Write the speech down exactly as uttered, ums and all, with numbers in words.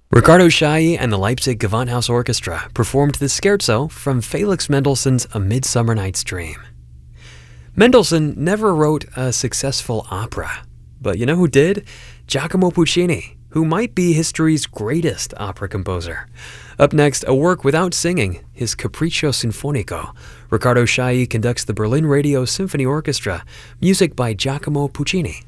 Riccardo Chailly and the Leipzig Gewandhaus Orchestra performed the scherzo from Felix Mendelssohn's A Midsummer Night's Dream. Mendelssohn never wrote a successful opera, but you know who did? Giacomo Puccini, who might be history's greatest opera composer. Up next, a work without singing, his Capriccio Sinfonico. Riccardo Chailly conducts the Berlin Radio Symphony Orchestra, music by Giacomo Puccini.